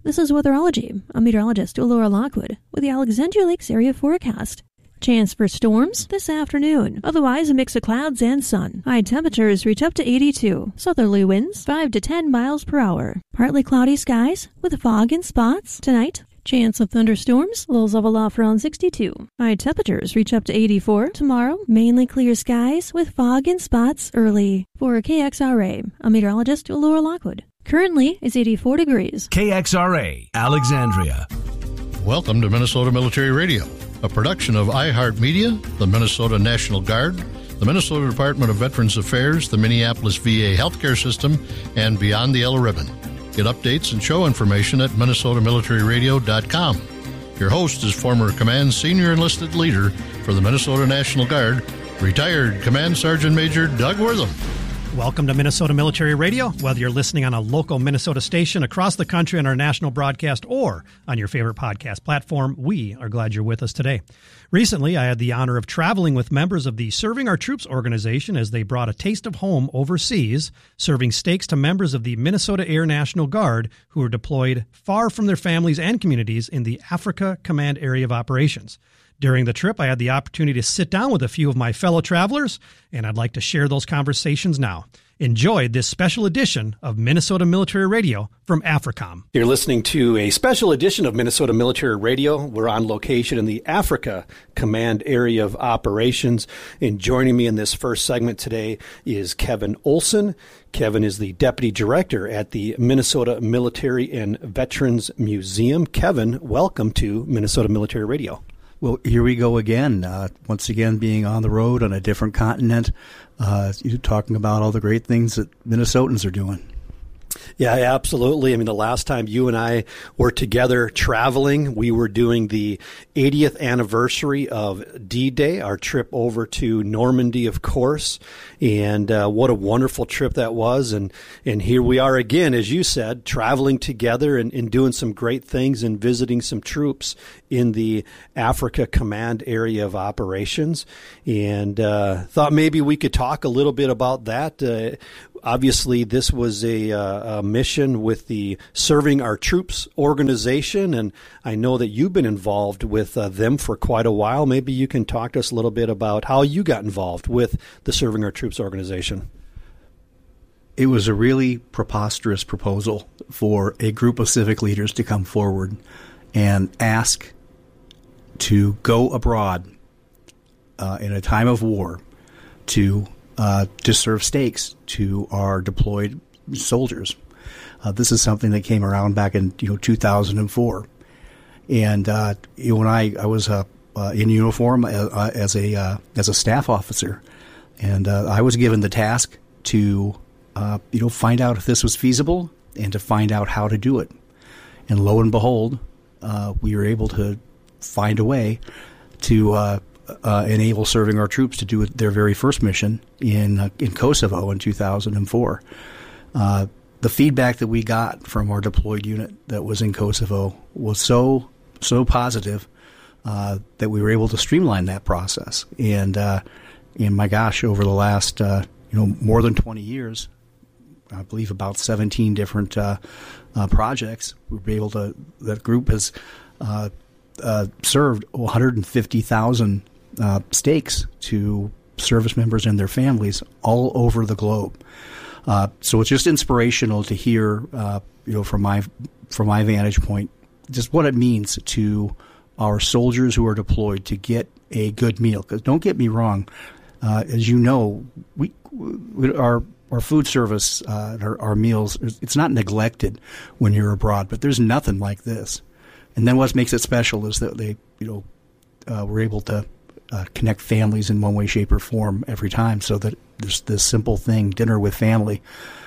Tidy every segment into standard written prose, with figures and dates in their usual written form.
This is Weatherology. I'm meteorologist Laura Lockwood with the Alexandria Lakes area forecast. Chance for storms this afternoon. Otherwise, a mix of clouds and sun. High temperatures reach up to 82. Southerly winds 5 to 10 miles per hour. Partly cloudy skies with fog in spots. Tonight, chance of thunderstorms. Lows level off around 62. High temperatures reach up to 84. Tomorrow, mainly clear skies with fog in spots early. For KXRA, I'm meteorologist Laura Lockwood. Currently, it's 84 degrees. KXRA, Alexandria. Welcome to Minnesota Military Radio, a production of iHeartMedia, the Minnesota National Guard, the Minnesota Department of Veterans Affairs, the Minneapolis VA Healthcare System, and Beyond the Yellow Ribbon. Get updates and show information at minnesotamilitariradio.com. Your host is former Command Senior Enlisted Leader for the Minnesota National Guard, retired Command Sergeant Major Doug Wortham. Welcome to Minnesota Military Radio. Whether you're listening on a local Minnesota station, across the country on our national broadcast, or on your favorite podcast platform, we are glad you're with us today. Recently, I had the honor of traveling with members of the Serving Our Troops organization as they brought a taste of home overseas, serving steaks to members of the Minnesota Air National Guard who are deployed far from their families and communities in the Africa Command Area of Operations. During the trip, I had the opportunity to sit down with a few of my fellow travelers, and I'd like to share those conversations now. Enjoy this special edition of Minnesota Military Radio from AFRICOM. You're listening to a special edition of Minnesota Military Radio. We're on location in the Africa Command Area of Operations, and joining me in this first segment today is Kevin Olson. Kevin is the Deputy Director at the Minnesota Military and Veterans Museum. Kevin, welcome to Minnesota Military Radio. Well, here we go again, once again being on the road on a different continent, talking about all the great things that Minnesotans are doing. Yeah, absolutely. I mean, the last time you and I were together traveling, we were doing the 80th anniversary of D-Day, our trip over to Normandy, of course. And what a wonderful trip that was. And here we are again, as you said, traveling together and doing some great things and visiting some troops in the Africa Command Area of Operations. And thought maybe we could talk a little bit about that. Obviously, this was a mission with the Serving Our Troops organization, and I know that you've been involved with them for quite a while. Maybe you can talk to us a little bit about how you got involved with the Serving Our Troops organization. It was a really preposterous proposal for a group of civic leaders to come forward and ask to go abroad in a time of war to serve steaks to our deployed soldiers. This is something that came around back in 2004, and when I was in uniform as a staff officer, and I was given the task to find out if this was feasible and to find out how to do it. And lo and behold, we were able to find a way to enable Serving Our Troops to do their very first mission in Kosovo in 2004. The feedback that we got from our deployed unit that was in Kosovo was so positive that we were able to streamline that process. And my gosh, over the last more than 20 years, I believe about 17 different projects, we were able to. That group has served 150,000 steaks to service members and their families all over the globe. So it's just inspirational to hear, from my vantage point, just what it means to our soldiers who are deployed to get a good meal. Because don't get me wrong, as you know, our food service, our meals, it's not neglected when you're abroad, but there's nothing like this. And then what makes it special is that they, were able to connect families in one way, shape, or form every time, so that there's this simple thing, dinner with family.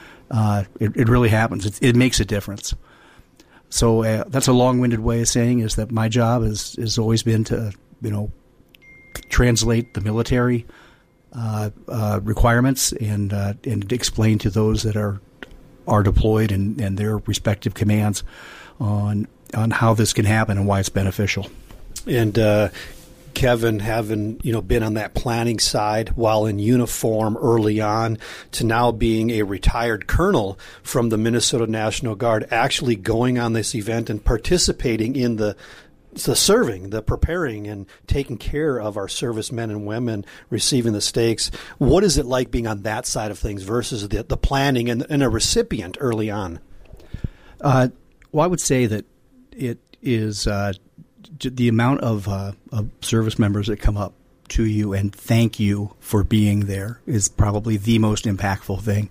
It really happens. It makes a difference. So that's a long-winded way of saying is that my job has always been to, translate the military requirements and explain to those that are deployed and their respective commands on how this can happen and why it's beneficial. And Kevin, having been on that planning side while in uniform early on, to now being a retired colonel from the Minnesota National Guard, actually going on this event and participating in the serving, the preparing, and taking care of our servicemen and women receiving the stakes. What is it like being on that side of things versus the planning and a recipient early on? Well, I would say that it is the amount of service members that come up to you and thank you for being there is probably the most impactful thing.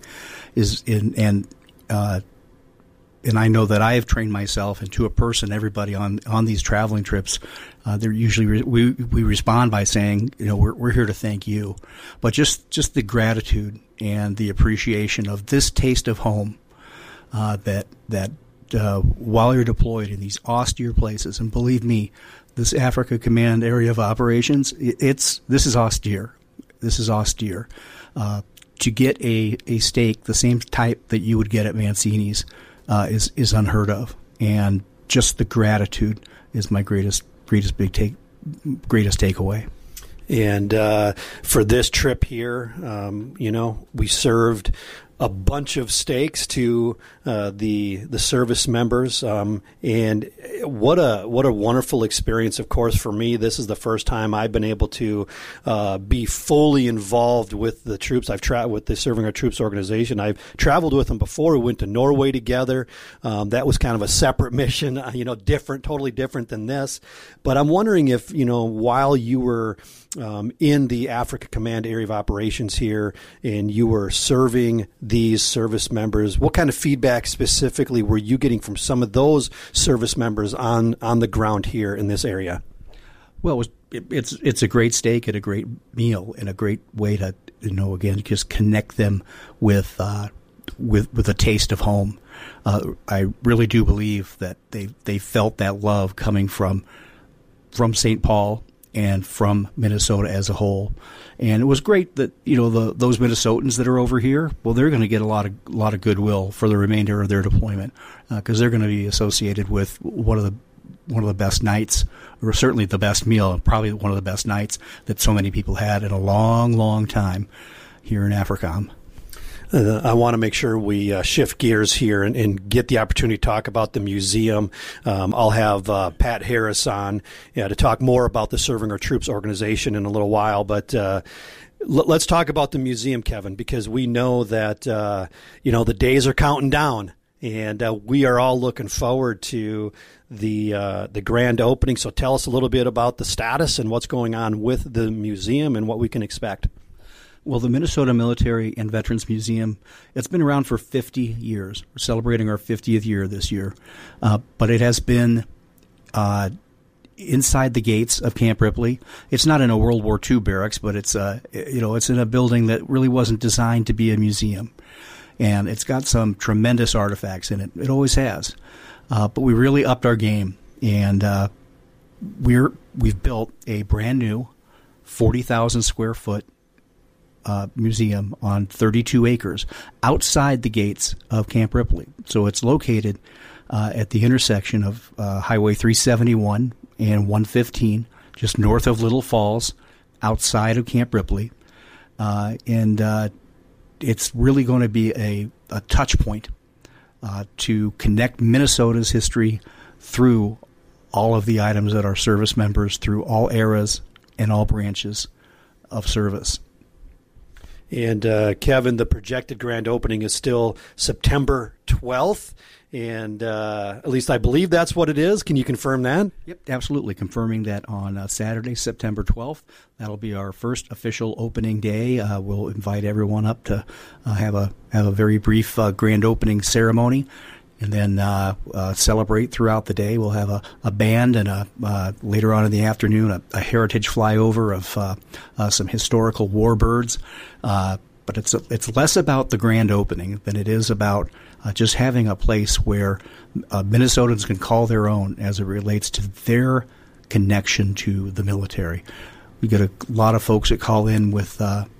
And I know that I have trained myself, and to a person, everybody on these traveling trips, they're usually we respond by saying, we're here to thank you, but just the gratitude and the appreciation of this taste of home, that while you're deployed in these austere places, and believe me, this Africa Command area of operations, this is austere. This is austere. To get a steak the same type that you would get at Mancini's is unheard of, and just the gratitude is my greatest takeaway. And for this trip here, we served a bunch of steaks to the service members, and what a wonderful experience. Of course, for me, this is the first time I've been able to be fully involved with the troops. I've traveled with the Serving Our Troops organization. I've traveled with them before. We went to Norway together. That was kind of a separate mission, totally different than this. But I'm wondering if, while you were in the Africa Command area of operations here and you were serving these service members, what kind of feedback specifically were you getting from some of those service members on the ground here in this area? Well, it's a great steak and a great meal and a great way to again just connect them with a taste of home. I really do believe that they felt that love coming from St. Paul and from Minnesota as a whole. And it was great that those Minnesotans that are over here, well, they're going to get a lot of goodwill for the remainder of their deployment, because they're going to be associated with one of the best nights, or certainly the best meal, and probably one of the best nights that so many people had in a long, long time here in AFRICOM. I want to make sure we shift gears here and get the opportunity to talk about the museum. I'll have Pat Harris on to talk more about the Serving Our Troops organization in a little while. But let's talk about the museum, Kevin, because we know that the days are counting down, and we are all looking forward to the grand opening. So tell us a little bit about the status and what's going on with the museum and what we can expect. Well, the Minnesota Military and Veterans Museum, it's been around for 50 years. We're celebrating our 50th year this year. But it has been inside the gates of Camp Ripley. It's not in a World War II barracks, but it's in a building that really wasn't designed to be a museum. And it's got some tremendous artifacts in it. It always has. But we really upped our game, and we've built a brand new 40,000 square foot museum on 32 acres outside the gates of Camp Ripley. So it's located at the intersection of Highway 371 and 115, just north of Little Falls, outside of Camp Ripley. And it's really going to be a touch point to connect Minnesota's history through all of the items that are service members through all eras and all branches of service. And Kevin, the projected grand opening is still September 12th, and at least I believe that's what it is. Can you confirm that? Yep, absolutely. Confirming that on Saturday, September 12th. That'll be our first official opening day. We'll invite everyone up to have a very brief grand opening ceremony, and then celebrate throughout the day. We'll have a band and later on in the afternoon a heritage flyover of some historical warbirds. But it's less about the grand opening than it is about just having a place where Minnesotans can call their own as it relates to their connection to the military. We get a lot of folks that call in with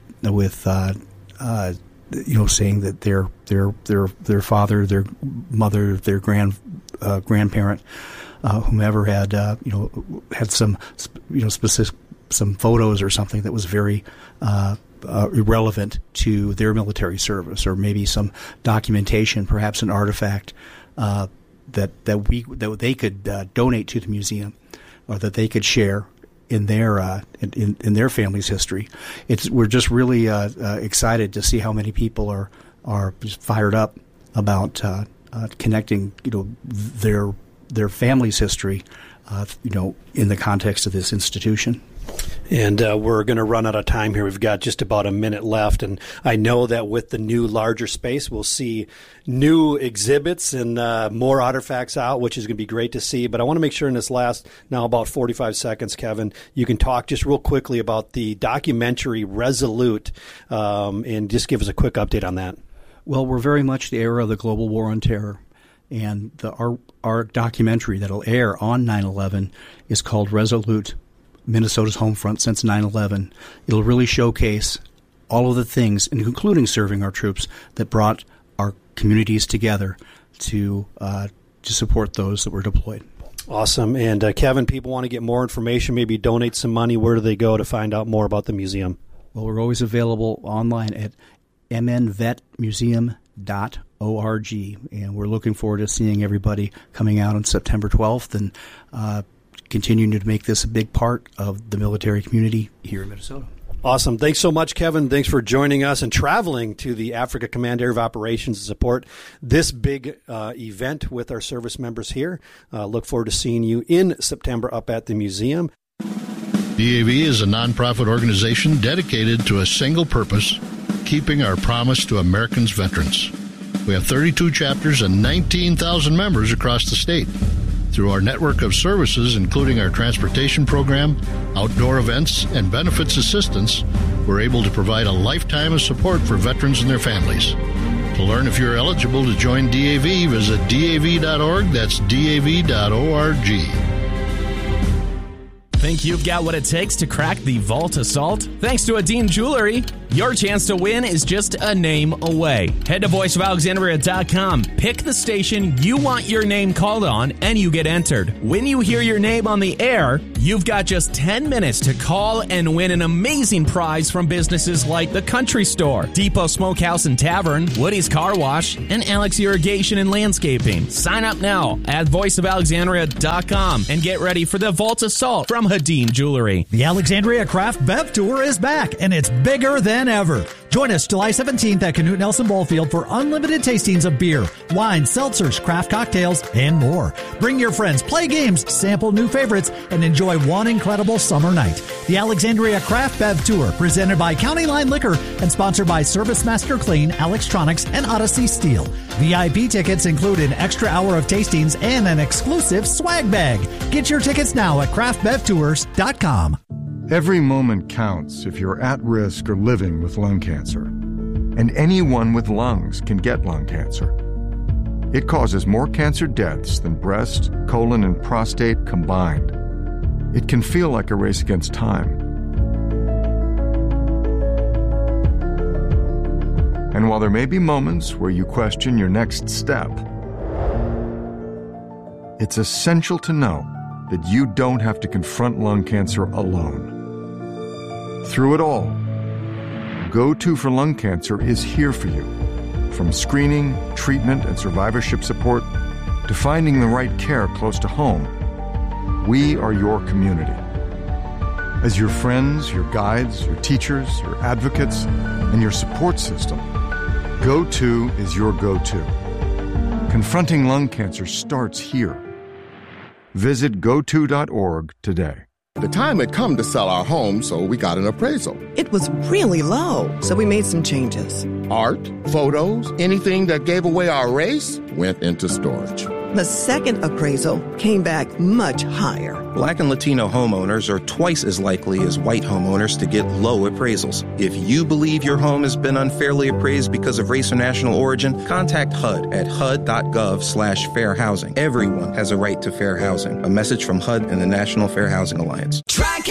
saying that their father, their mother, their grandparent, whomever had some some photos or something that was very irrelevant to their military service, or maybe some documentation, perhaps an artifact that they could donate to the museum, or that they could share in their in their family's history. We're just really excited to see how many people are just fired up about connecting, their family's history, in the context of this institution. And we're going to run out of time here. We've got just about a minute left. And I know that with the new larger space, we'll see new exhibits and more artifacts out, which is going to be great to see. But I want to make sure in this last, now about 45 seconds, Kevin, you can talk just real quickly about the documentary Resolute, and just give us a quick update on that. Well, we're very much the era of the global war on terror. And our documentary that'll air on 9/11 is called Resolute, Minnesota's Home Front Since 9/11. It'll really showcase all of the things, including serving our troops, that brought our communities together to support those that were deployed. Awesome. And Kevin, people want to get more information, maybe donate some money. Where do they go to find out more about the museum? Well, we're always available online at mnvetmuseum.org, and we're looking forward to seeing everybody coming out on September 12th and continuing to make this a big part of the military community here in Minnesota. Awesome. Thanks so much, Kevin. Thanks for joining us and traveling to the Africa Command Area of Operations to support this big event with our service members here. Look forward to seeing you in September up at the museum. DAV is a nonprofit organization dedicated to a single purpose, keeping our promise to Americans' veterans. We have 32 chapters and 19,000 members across the state. Through our network of services, including our transportation program, outdoor events, and benefits assistance, we're able to provide a lifetime of support for veterans and their families. To learn if you're eligible to join DAV, visit DAV.org. That's DAV.org. Think you've got what it takes to crack the vault assault? Thanks to Adine Jewelry, your chance to win is just a name away. Head to voiceofalexandria.com, pick the station you want your name called on, and you get entered. When you hear your name on the air, you've got just 10 minutes to call and win an amazing prize from businesses like The Country Store, Depot Smokehouse and Tavern, Woody's Car Wash, and Alex Irrigation and Landscaping. Sign up now at voiceofalexandria.com and get ready for the vault assault from Hadeen Jewelry. The Alexandria Craft Bev Tour is back, and it's bigger than ever. Join us July 17th at Canute Nelson Ballfield for unlimited tastings of beer, wine, seltzers, craft cocktails, and more. Bring your friends, play games, sample new favorites, and enjoy one incredible summer night. The Alexandria Craft Bev Tour, presented by County Line Liquor and sponsored by Service Master Clean, Alextronics, and Odyssey Steel. VIP tickets include an extra hour of tastings and an exclusive swag bag. Get your tickets now at craftbevtours.com. Every moment counts if you're at risk or living with lung cancer. And anyone with lungs can get lung cancer. It causes more cancer deaths than breast, colon, and prostate combined. It can feel like a race against time. And while there may be moments where you question your next step, it's essential to know that you don't have to confront lung cancer alone. Through it all, Go-To for Lung Cancer is here for you. From screening, treatment, and survivorship support to finding the right care close to home, we are your community. As your friends, your guides, your teachers, your advocates, and your support system, Go-To is your go-to. Confronting lung cancer starts here. Visit goto.org today. The time had come to sell our home, so we got an appraisal. It was really low, so we made some changes. Art, photos, anything that gave away our race went into storage. The second appraisal came back much higher. Black and Latino homeowners are twice as likely as white homeowners to get low appraisals. If you believe your home has been unfairly appraised because of race or national origin, contact HUD at hud.gov/fair housing. Everyone has a right to fair housing. A message from HUD and the National Fair Housing Alliance.